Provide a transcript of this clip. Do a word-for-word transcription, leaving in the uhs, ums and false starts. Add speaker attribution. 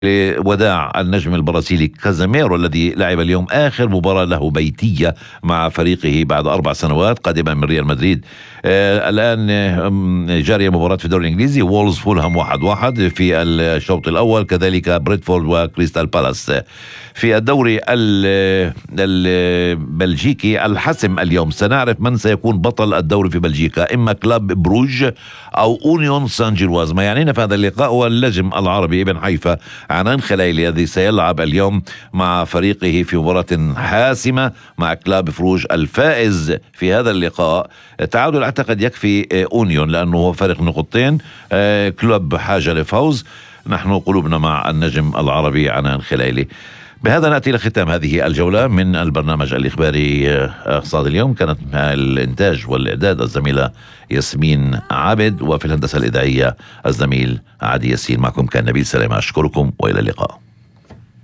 Speaker 1: وداع النجم البرازيلي كازاميرو الذي لعب اليوم آخر مباراة له بيتية مع فريقه بعد أربع سنوات قادما من ريال مدريد. آه الآن آه جارية مباراة في الدوري الإنجليزي، وولز فولهام واحد واحد في الشوط الأول، كذلك بريتفورد وكريستال بالاس. في الدوري البلجيكي الحسم اليوم، سنعرف من سيكون بطل الدوري في بلجيكا، إما كلاب بروج أو أونيون سان جيلواز. ما يعنينا في هذا اللقاء هو النجم العربي ابن حيفا عنان خليلي الذي سيلعب اليوم مع فريقه في مباراة حاسمة مع كلاب فروج. الفائز في هذا اللقاء تعادل أعتقد يكفي أونيون لأنه هو فرق نقطتين، كلوب حاجة لفوز. نحن قلوبنا مع النجم العربي عنان خليلي. بهذا نأتي لختام هذه الجولة من البرنامج الإخباري اقتصاد اليوم. كانت مع الإنتاج والإعداد الزميلة ياسمين عابد، وفي الهندسة الإذاعية الزميل عادي ياسين. معكم كان نبيل سلامة، أشكركم وإلى اللقاء.